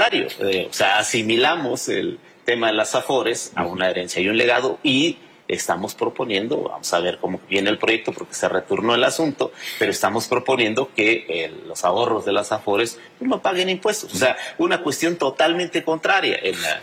contrario, o sea, asimilamos el tema de las AFORES a una herencia y un legado y estamos proponiendo, vamos a ver cómo viene el proyecto porque se returnó el asunto, pero estamos proponiendo que los ahorros de las AFORES no paguen impuestos. O sea, una cuestión totalmente contraria.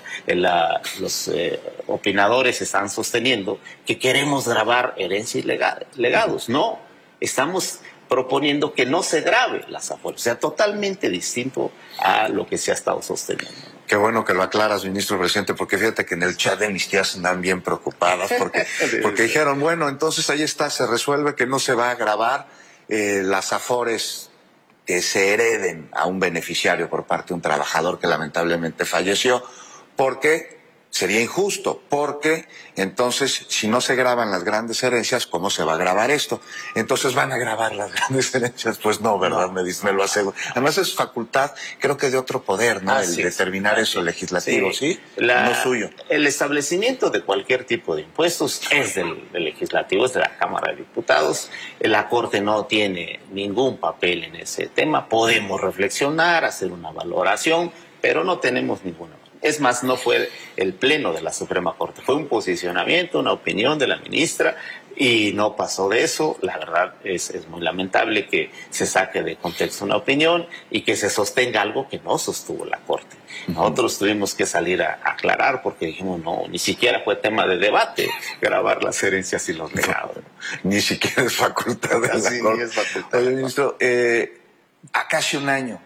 Los opinadores están sosteniendo que queremos gravar herencia y legados. No, estamos proponiendo que no se grave las AFORES. O sea, totalmente distinto a lo que se ha estado sosteniendo. Qué bueno que lo aclaras, ministro presidente, porque fíjate que en el chat de mis tías andan bien preocupadas, porque dijeron, bueno, entonces ahí está, se resuelve que no se va a gravar las AFORES que se hereden a un beneficiario por parte de un trabajador que lamentablemente falleció, porque sería injusto, porque entonces si no se graban las grandes herencias, ¿cómo se va a grabar esto? Entonces van a grabar las grandes herencias, pues no, ¿verdad? No. Me lo aseguro. Además es facultad, creo que de otro poder, ¿no? El determinar eso legislativo, ¿sí? No suyo. El establecimiento de cualquier tipo de impuestos es del legislativo, es de la Cámara de Diputados. La Corte no tiene ningún papel en ese tema. Podemos reflexionar, hacer una valoración, pero no tenemos ninguna. Es más, no fue el pleno de la Suprema Corte, fue un posicionamiento, una opinión de la ministra y no pasó de eso. La verdad es muy lamentable que se saque de contexto una opinión y que se sostenga algo que no sostuvo la Corte. Nosotros tuvimos que salir a aclarar porque dijimos, no, ni siquiera fue tema de debate grabar las herencias y los legados. No, ni siquiera es facultad de la Corte. Es facultad. Oye, ministro, a casi un año,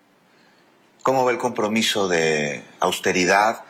¿cómo ve el compromiso de austeridad,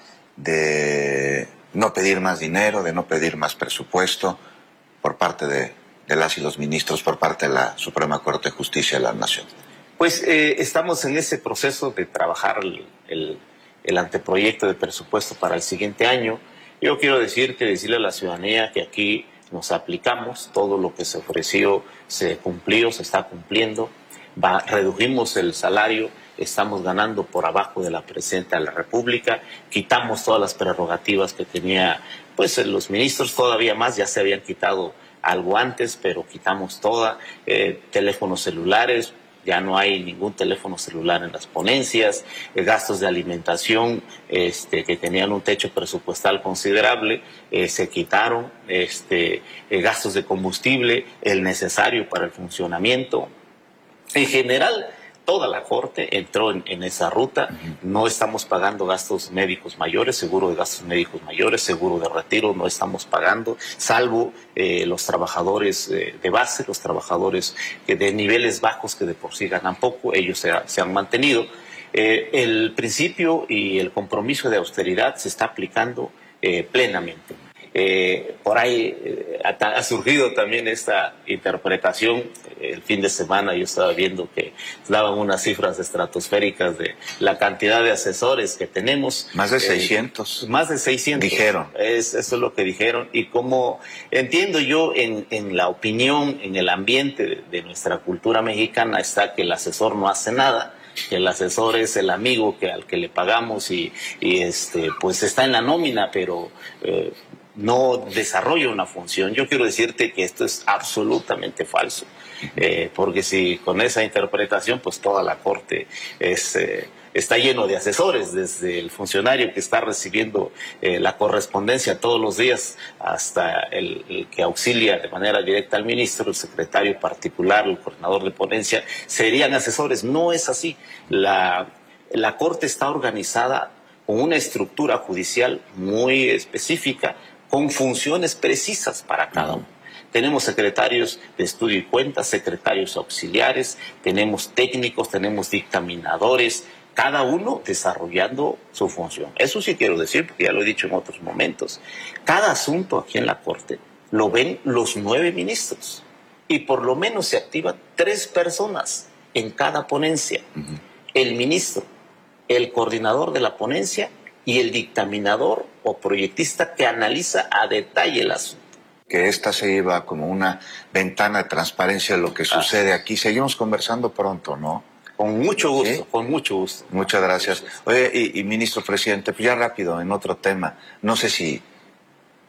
de no pedir más dinero, de no pedir más presupuesto por parte de las y los ministros, por parte de la Suprema Corte de Justicia de la Nación? Pues estamos en ese proceso de trabajar el anteproyecto de presupuesto para el siguiente año. Yo quiero decirle a la ciudadanía que aquí nos aplicamos, todo lo que se ofreció se cumplió, se está cumpliendo, redujimos el salario, estamos ganando por abajo de la presidenta de la República, quitamos todas las prerrogativas que tenía pues los ministros, todavía más, ya se habían quitado algo antes, pero quitamos toda, teléfonos celulares, ya no hay ningún teléfono celular en las ponencias, gastos de alimentación que tenían un techo presupuestal considerable, se quitaron, gastos de combustible, el necesario para el funcionamiento. En general, toda la Corte entró en esa ruta. No estamos pagando gastos médicos mayores, seguro de gastos médicos mayores, seguro de retiro no estamos pagando, salvo los trabajadores de base, los trabajadores de niveles bajos que de por sí ganan poco, ellos se han mantenido. El principio y el compromiso de austeridad se está aplicando plenamente. Por ahí ha surgido también esta interpretación. El fin de semana yo estaba viendo que daban unas cifras estratosféricas de la cantidad de asesores que tenemos. Más de 600. Más de 600. Dijeron. Eso es lo que dijeron. Y como entiendo yo en la opinión, en el ambiente de nuestra cultura mexicana está que el asesor no hace nada, que el asesor es el amigo al que le pagamos y pues está en la nómina, pero no desarrolla una función. Yo quiero decirte que esto es absolutamente falso, porque si con esa interpretación, pues toda la Corte está lleno de asesores, desde el funcionario que está recibiendo la correspondencia todos los días hasta el que auxilia de manera directa al ministro, el secretario particular, el coordinador de ponencia, serían asesores. No es así. La Corte está organizada con una estructura judicial muy específica, con funciones precisas para cada uno. Tenemos secretarios de estudio y cuentas, secretarios auxiliares, tenemos técnicos, tenemos dictaminadores, cada uno desarrollando su función. Eso sí quiero decir, porque ya lo he dicho en otros momentos. Cada asunto aquí en la Corte lo ven los 9 ministros y por lo menos se activan 3 personas en cada ponencia. El ministro, el coordinador de la ponencia y el dictaminador o proyectista que analiza a detalle el asunto. Que esta se iba como una ventana de transparencia de lo que sucede aquí. Seguimos conversando pronto, ¿no? Con mucho gusto, ¿sí? Con mucho gusto. Muchas gracias. Oye, y ministro presidente, pues ya rápido, en otro tema. No sé si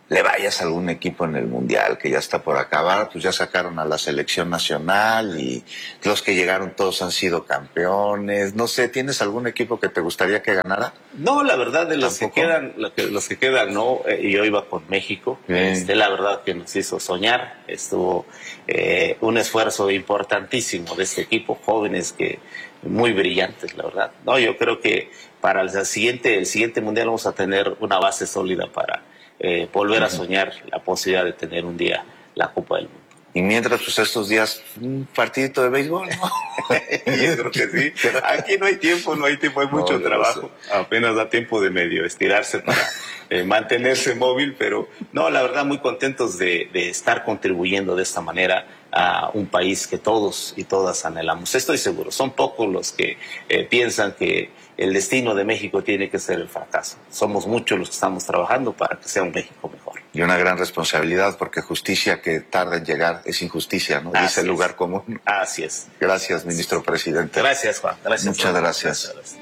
le vayas a algún equipo en el Mundial que ya está por acabar, pues ya sacaron a la selección nacional y los que llegaron todos han sido campeones. No sé, ¿tienes algún equipo que te gustaría que ganara? No, la verdad, de los que quedan, los que quedan no, yo iba con México. La verdad que nos hizo soñar. Estuvo un esfuerzo importantísimo de este equipo, jóvenes que muy brillantes, la verdad. No, yo creo que para el siguiente Mundial vamos a tener una base sólida para volver a soñar la posibilidad de tener un día la Copa del Mundo. Y mientras, pues estos días, un partidito de béisbol, ¿no? Yo creo que sí. Aquí no hay tiempo, hay mucho trabajo. Apenas da tiempo de medio estirarse para mantenerse móvil, pero no, la verdad, muy contentos de estar contribuyendo de esta manera a un país que todos y todas anhelamos. Estoy seguro, son pocos los que piensan que el destino de México tiene que ser el fracaso. Somos muchos los que estamos trabajando para que sea un México mejor. Y una gran responsabilidad, porque justicia que tarda en llegar es injusticia, ¿no? Es el lugar común. Así es. Gracias, ministro presidente. Gracias, Juan. Gracias. Muchas gracias. Gracias.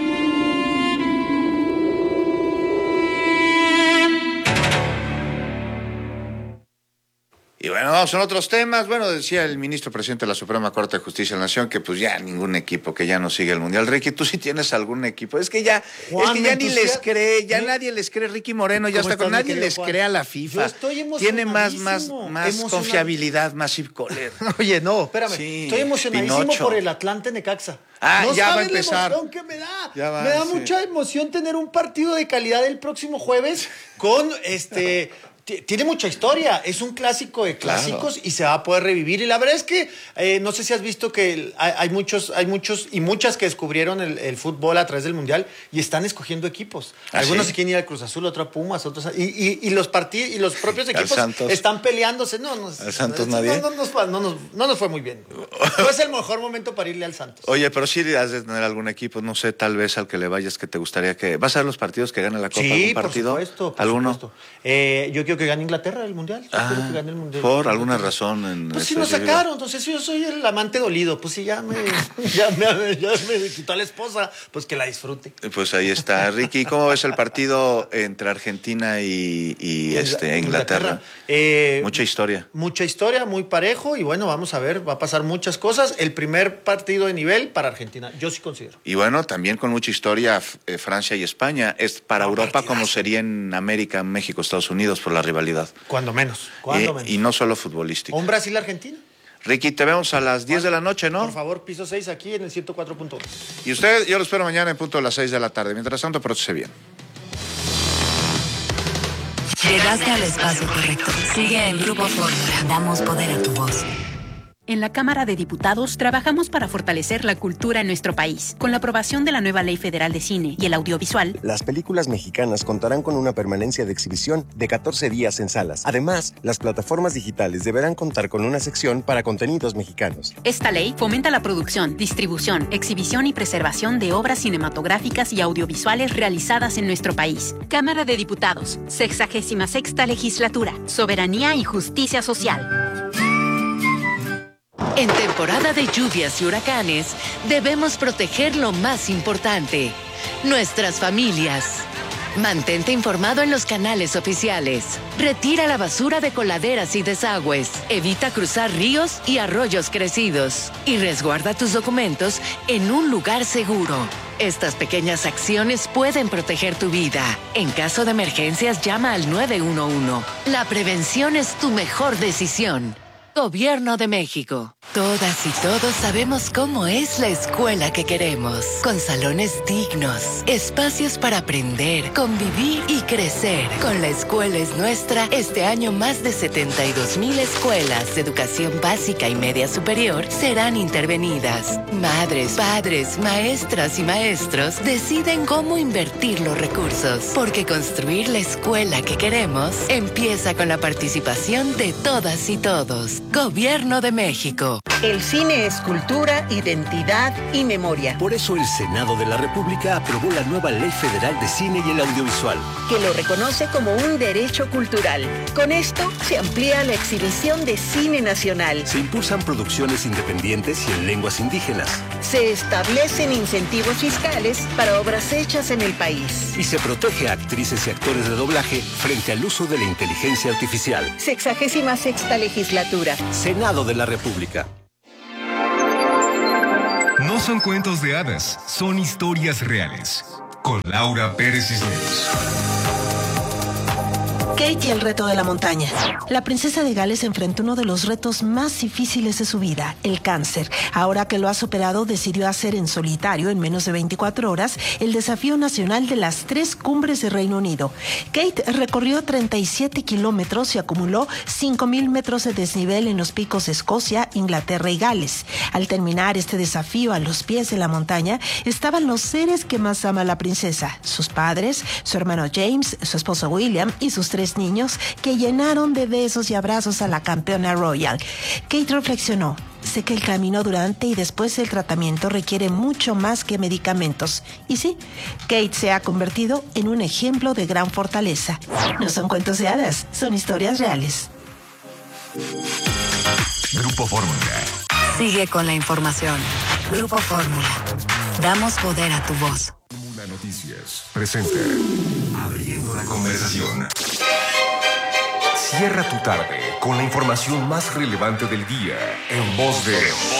Y bueno, vamos a otros temas. Bueno, decía el ministro presidente de la Suprema Corte de Justicia de la Nación que pues ya ningún equipo que ya no sigue el Mundial. Ricky, ¿tú sí tienes algún equipo? Es que ya ni les cree, ya nadie les cree. Ricky Moreno ya está con nadie les cree a la FIFA. Yo estoy tiene más confiabilidad, más Oye, no, espérame. Sí, estoy emocionadísimo Pinocho. por el Atlante Necaxa. Ah, no ya va a sabes empezar. la emoción que me da. Me da mucha emoción tener un partido de calidad el próximo jueves con tiene mucha historia, es un clásico de clásicos y se va a poder revivir. Y la verdad es que no sé si has visto que hay muchos y muchas que descubrieron el fútbol a través del Mundial y están escogiendo equipos. Algunos se quieren ir al Cruz Azul, otros a Pumas, otros y los partidos y los propios equipos están peleándose. ¿Al Santos nadie? No nos fue muy bien. No es el mejor momento para irle al Santos. Oye, pero sí has de tener algún equipo, no sé, tal vez al que le vayas que te gustaría que... ¿Vas a ver los partidos que gane la Copa? Sí, ¿algún partido? por supuesto. ¿Alguno? Supuesto. Yo quiero que gane Inglaterra el Mundial. Quiero que gane el Mundial. ¿Por alguna razón? Pues si nos sacaron, entonces yo soy el amante dolido. Pues si ya me quitó a la esposa, pues que la disfrute. Pues ahí está. Ricky, ¿cómo ves el partido entre Argentina y Inglaterra? Mucha historia. Mucha historia, muy parejo y bueno, vamos a ver, va a pasar muchas cosas. El primer partido de nivel para Argentina, yo sí considero. Y bueno, también con mucha historia Francia y España. Es para Europa como sería en América, México, Estados Unidos por la rivalidad. Cuando menos. Y no solo futbolístico. Un Brasil-Argentina. Ricky, te vemos a las 10 de la noche, ¿no? Por favor, piso 6 aquí en el 104.1. Y usted, yo lo espero mañana en punto de las 6 de la tarde. Mientras tanto, pórtese bien. Llegaste al espacio correcto. Sigue en Grupo Fórmula. Damos poder a tu voz. En la Cámara de Diputados trabajamos para fortalecer la cultura en nuestro país. Con la aprobación de la nueva Ley Federal de Cine y el Audiovisual, las películas mexicanas contarán con una permanencia de exhibición de 14 días en salas. Además, las plataformas digitales deberán contar con una sección para contenidos mexicanos. Esta ley fomenta la producción, distribución, exhibición y preservación de obras cinematográficas y audiovisuales realizadas en nuestro país. Cámara de Diputados, 66ª Legislatura, Soberanía y Justicia Social. En temporada de lluvias y huracanes, debemos proteger lo más importante, nuestras familias. Mantente informado en los canales oficiales. Retira la basura de coladeras y desagües. Evita cruzar ríos y arroyos crecidos. Y resguarda tus documentos en un lugar seguro. Estas pequeñas acciones pueden proteger tu vida. En caso de emergencias, llama al 911. La prevención es tu mejor decisión. Gobierno de México. Todas y todos sabemos cómo es la escuela que queremos. Con salones dignos, espacios para aprender, convivir y crecer. Con La Escuela es Nuestra, este año más de 72,000 escuelas de educación básica y media superior serán intervenidas. Madres, padres, maestras y maestros deciden cómo invertir los recursos. Porque construir la escuela que queremos empieza con la participación de todas y todos. Gobierno de México. El cine es cultura, identidad y memoria. Por eso el Senado de la República aprobó la nueva Ley Federal de Cine y el Audiovisual, Que lo reconoce como un derecho cultural. Con esto se amplía la exhibición de cine nacional. se impulsan producciones independientes y en lenguas indígenas, Se establecen incentivos fiscales para obras hechas en el país. y se protege a actrices y actores de doblaje frente al uso de la inteligencia artificial. 66ª legislatura. Senado de la República. No son cuentos de hadas, son historias reales. Con Laura Pérez Cisneros. Kate y el reto de la montaña. La princesa de Gales enfrentó uno de los retos más difíciles de su vida, el cáncer. Ahora que lo ha superado, decidió hacer en solitario, en menos de 24 horas, el desafío nacional de las 3 cumbres de Reino Unido. Kate recorrió 37 kilómetros y acumuló 5,000 metros de desnivel en los picos de Escocia, Inglaterra y Gales. Al terminar este desafío a los pies de la montaña, estaban los seres que más ama la princesa, sus padres, su hermano James, su esposo William y sus 3 niños, que llenaron de besos y abrazos a la campeona royal. Kate reflexionó: sé que el camino durante y después del tratamiento requiere mucho más que medicamentos. Y sí, Kate se ha convertido en un ejemplo de gran fortaleza. No son cuentos de hadas, son historias reales. Grupo Fórmula. Sigue con la información. Grupo Fórmula. Damos poder a tu voz. Fórmula Noticias presenta Abriendo la Conversación. Cierra tu tarde con la información más relevante del día en voz de...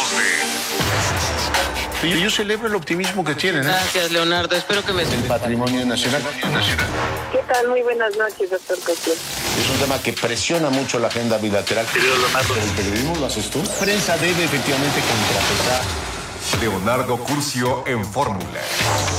Yo celebro el optimismo que tienen. Gracias, Leonardo. Espero que me... El patrimonio nacional. ¿Qué tal? Muy buenas noches, doctor Cosío. Es un tema que presiona mucho la agenda bilateral. Pero el periodismo lo haces tú. Prensa debe efectivamente contrapesar. Leonardo Curcio en Fórmula.